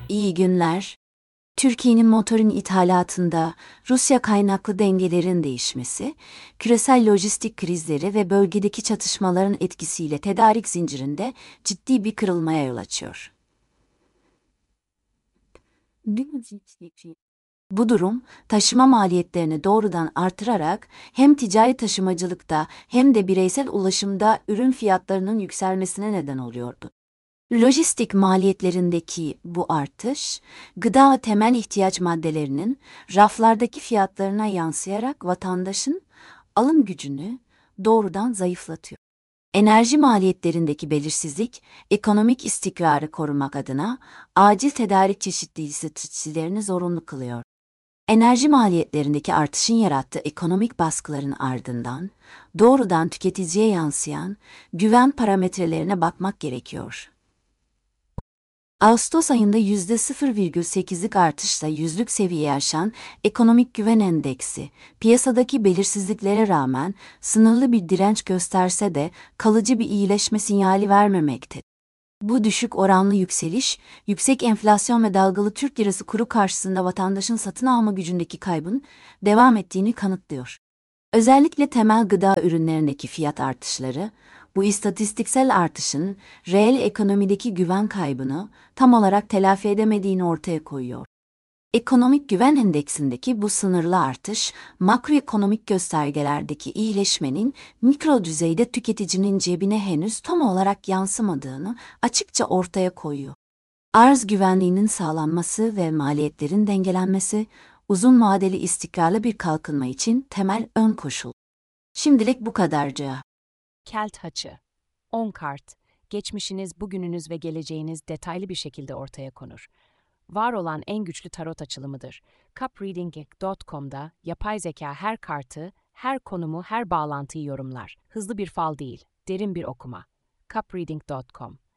İyi günler. Türkiye'nin motorun ithalatında Rusya kaynaklı dengelerin değişmesi, küresel lojistik krizleri ve bölgedeki çatışmaların etkisiyle tedarik zincirinde ciddi bir kırılmaya yol açıyor. Bu durum, taşıma maliyetlerini doğrudan artırarak hem ticari taşımacılıkta hem de bireysel ulaşımda ürün fiyatlarının yükselmesine neden oluyordu. Lojistik maliyetlerindeki bu artış, gıda ve temel ihtiyaç maddelerinin raflardaki fiyatlarına yansıyarak vatandaşın alım gücünü doğrudan zayıflatıyor. Enerji maliyetlerindeki belirsizlik, ekonomik istikrarı korumak adına acil tedarik çeşitliliği stratejilerini zorunlu kılıyor. Enerji maliyetlerindeki artışın yarattığı ekonomik baskıların ardından doğrudan tüketiciye yansıyan güven parametrelerine bakmak gerekiyor. Ağustos ayında %0,8'lik artışla yüzlük seviyeye aşan ekonomik güven endeksi, piyasadaki belirsizliklere rağmen sınırlı bir direnç gösterse de kalıcı bir iyileşme sinyali vermemekte. Bu düşük oranlı yükseliş, yüksek enflasyon ve dalgalı Türk lirası kuru karşısında vatandaşın satın alma gücündeki kaybın devam ettiğini kanıtlıyor. Özellikle temel gıda ürünlerindeki fiyat artışları, bu istatistiksel artışın reel ekonomideki güven kaybını tam olarak telafi edemediğini ortaya koyuyor. Ekonomik güven endeksindeki bu sınırlı artış, makroekonomik göstergelerdeki iyileşmenin mikro düzeyde tüketicinin cebine henüz tam olarak yansımadığını açıkça ortaya koyuyor. Arz güvenliğinin sağlanması ve maliyetlerin dengelenmesi, uzun vadeli istikrarlı bir kalkınma için temel ön koşul. Şimdilik bu kadarcık. Kelt Haçı 10 kart, geçmişiniz, bugününüz ve geleceğiniz detaylı bir şekilde ortaya konur. Var olan en güçlü tarot açılımıdır. Cupreading.com'da yapay zeka her kartı, her konumu, her bağlantıyı yorumlar. Hızlı bir fal değil, derin bir okuma. Cupreading.com